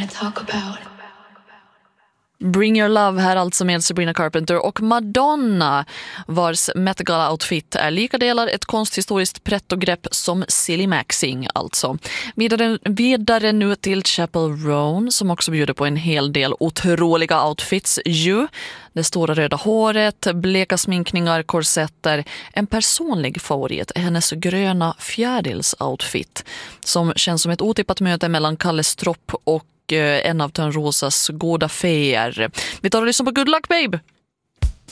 wanna talk about. Bring Your Love här alltså med Sabrina Carpenter och Madonna, vars Met Gala-outfit är lika delar ett konsthistoriskt pretto-grepp som Silly Maxing alltså. Vidare nu till Chapel Roan som också bjuder på en hel del otroliga outfits ju. Det stora röda håret, bleka sminkningar, korsetter. En personlig favorit är hennes gröna fjärdils-outfit som känns som ett otippat möte mellan Kalle Stropp och en av Törnrosas goda feer. Vi tar och lyssnar på Good Luck Babe!